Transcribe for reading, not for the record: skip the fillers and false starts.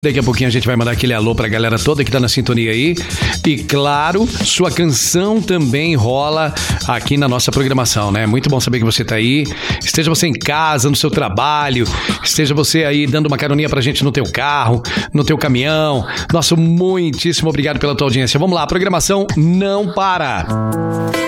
Daqui a pouquinho a gente vai mandar aquele alô pra galera toda que tá na sintonia aí. E claro, sua canção também rola aqui na nossa programação, né? Muito bom saber que você tá aí. Esteja você em casa, no seu trabalho, esteja você aí dando uma caroninha pra gente no teu carro, no teu caminhão. Nosso muitíssimo obrigado pela tua audiência. Vamos lá, a programação não para.